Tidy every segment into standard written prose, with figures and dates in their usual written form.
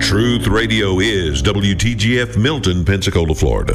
Truth Radio is WTGF Milton, Pensacola, Florida.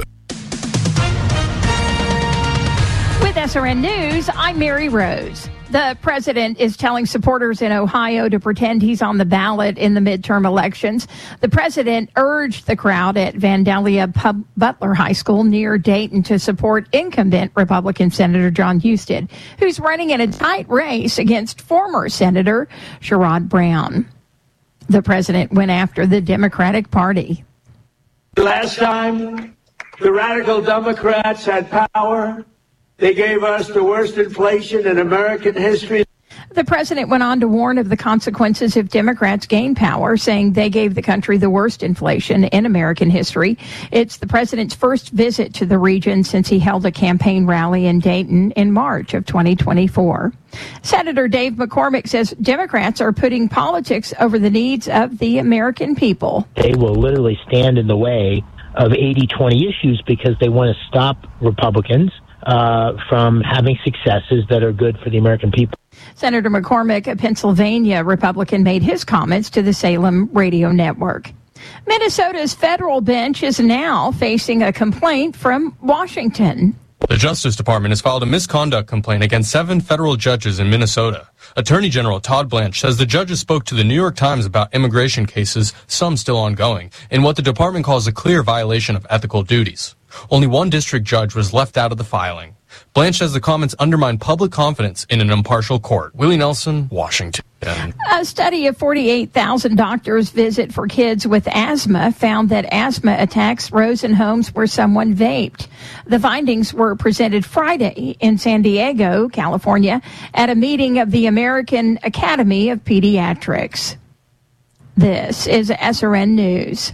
With SRN News, I'm Mary Rose. The president is telling supporters in Ohio to pretend he's on the ballot in the midterm elections. The president urged the crowd at Vandalia Butler High School near Dayton to support incumbent Republican Senator John Husted, who's running in a tight race against former Senator Sherrod Brown. The president went after the Democratic Party. Last time the radical Democrats had power, they gave us the worst inflation in American history. The president went on to warn of the consequences if Democrats gain power, saying they gave the country the worst inflation in American history. It's the president's first visit to the region since he held a campaign rally in Dayton in March of 2024. Senator Dave McCormick says Democrats are putting politics over the needs of the American people. They will literally stand in the way of 80-20 issues because they want to stop Republicans from having successes that are good for the American people. Senator McCormick, a Pennsylvania Republican, made his comments to the Salem radio network. Minnesota's federal bench is now facing a complaint from Washington. The Justice Department has filed a misconduct complaint against 7 federal judges in Minnesota. Attorney General Todd Blanche says the judges spoke to the New York Times about immigration cases, some still ongoing, in what the department calls a clear violation of ethical duties. Only one district judge was left out of the filing. Blanche says the comments undermine public confidence in an impartial court. Willie Nelson, Washington. A study of 48,000 doctors' visit for kids with asthma found that asthma attacks rose in homes where someone vaped. The findings were presented Friday in San Diego, California, at a meeting of the American Academy of Pediatrics. This is SRN News.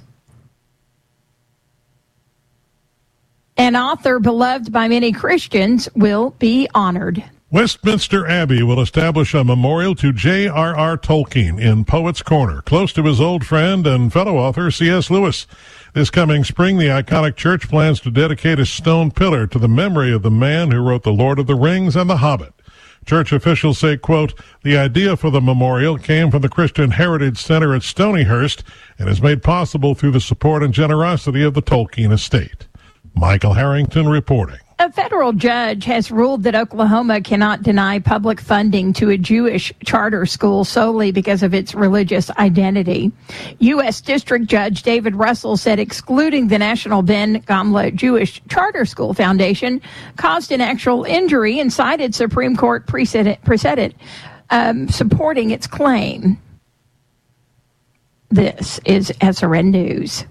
An author beloved by many Christians will be honored. Westminster Abbey will establish a memorial to J.R.R. Tolkien in Poets' Corner, close to his old friend and fellow author C.S. Lewis. This coming spring, the iconic church plans to dedicate a stone pillar to the memory of the man who wrote The Lord of the Rings and The Hobbit. Church officials say, quote, the idea for the memorial came from the Christian Heritage Center at Stonyhurst and is made possible through the support and generosity of the Tolkien estate. Michael Harrington reporting. A federal judge has ruled that Oklahoma cannot deny public funding to a Jewish charter school solely because of its religious identity. U.S. District Judge David Russell said excluding the National Ben Gamla Jewish Charter School Foundation caused an actual injury and cited Supreme Court precedent supporting its claim. This is SRN News.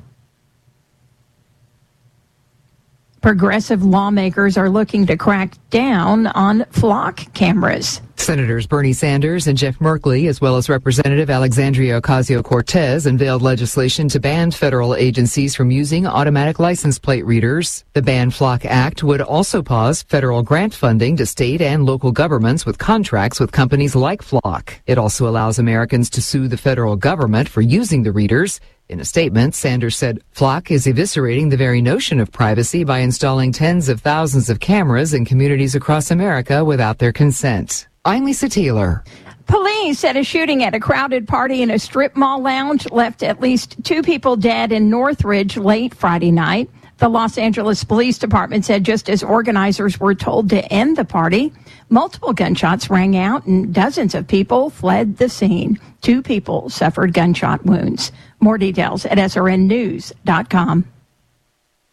Progressive lawmakers are looking to crack down on flock cameras. Senators Bernie Sanders and Jeff Merkley, as well as Representative Alexandria Ocasio-Cortez, unveiled legislation to ban federal agencies from using automatic license plate readers. The Ban Flock Act would also pause federal grant funding to state and local governments with contracts with companies like Flock. It also allows Americans to sue the federal government for using the readers. In a statement, Sanders said Flock is eviscerating the very notion of privacy by installing tens of thousands of cameras in communities across America without their consent. I'm Lisa Taylor. Police said a shooting at a crowded party in a strip mall lounge left at least 2 people dead in Northridge late Friday night. The Los Angeles Police Department said just as organizers were told to end the party, multiple gunshots rang out and dozens of people fled the scene. 2 people suffered gunshot wounds. More details at srnnews.com.